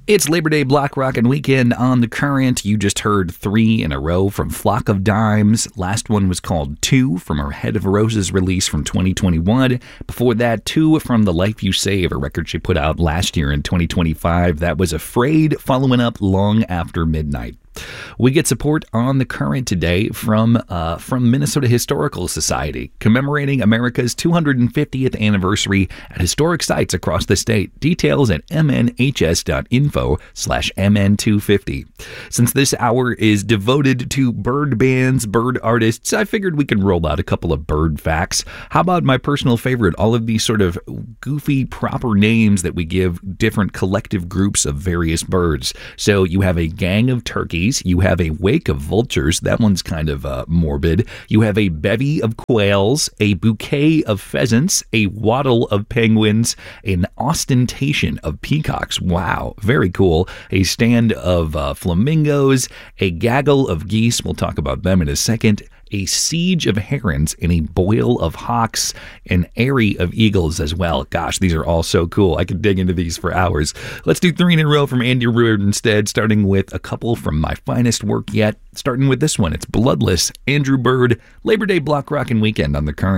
It's Labor Day Block Rockin' Weekend on The Current. You just heard 3 in a row from Flock of Dimes. Last one was called 2 from her Head of Roses release from 2021. Before that, 2 from The Life You Save, a record she put out last year in 2025. That was Afraid, following up Long After Midnight. We get support on The Current today from Minnesota Historical Society, commemorating America's 250th anniversary at historic sites across the state. Details at mnhs.info/mn250. Since this hour is devoted to bird bands, bird artists, I figured we could roll out a couple of bird facts. How about my personal favorite, all of these sort of goofy, proper names that we give different collective groups of various birds. So you have a gang of turkeys. You have a wake of vultures. That one's kind of morbid. You have a bevy of quails, a bouquet of pheasants, a waddle of penguins, an ostentation of peacocks. Wow, very cool. A stand of flamingos, a gaggle of geese. We'll talk about them in a second. A siege of herons, and a boil of hawks, an airy of eagles as well. Gosh, these are all so cool. I could dig into these for hours. Let's do 3 in a row from Andy Ruard instead, starting with a couple from my finest work yet. Starting with this one, it's Bloodless, Andrew Bird, Labor Day Block Rockin' Weekend on The Current.